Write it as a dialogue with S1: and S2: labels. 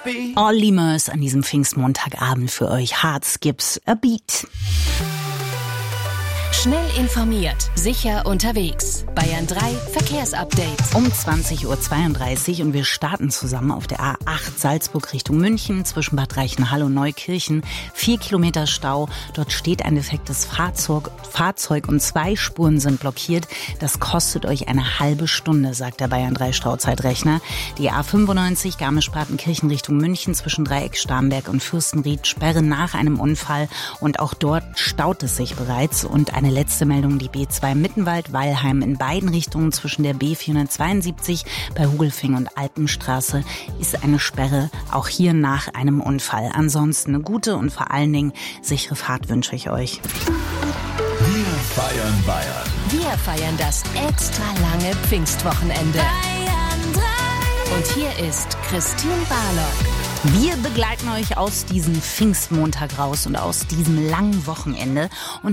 S1: Olly Murs an diesem Pfingstmontagabend für euch. Hard Skips a Beat.
S2: Schnell informiert, sicher unterwegs. Bayern 3 Verkehrsupdate.
S1: Um 20.32 Uhr und wir starten zusammen auf der A8 Salzburg Richtung München zwischen Bad Reichenhall und Neukirchen. 4 Kilometer Stau. Dort steht ein defektes Fahrzeug und 2 Spuren sind blockiert. Das kostet euch eine halbe Stunde, sagt der Bayern 3 Stauzeitrechner. Die A95 Garmisch-Partenkirchen Richtung München zwischen Dreieck Starnberg und Fürstenried sperren nach einem Unfall und auch dort staut es sich bereits. Und eine letzte Meldung, die B2 Mittenwald-Weilheim in beiden Richtungen zwischen der B472 bei Hugelfing und Alpenstraße ist eine Sperre, auch hier nach einem Unfall. Ansonsten eine gute und vor allen Dingen sichere Fahrt wünsche ich euch.
S3: Wir feiern Bayern.
S2: Wir feiern das extra lange Pfingstwochenende. Bayern 3. Und hier ist Christine Barlock.
S1: Wir begleiten euch aus diesem Pfingstmontag raus und aus diesem langen Wochenende und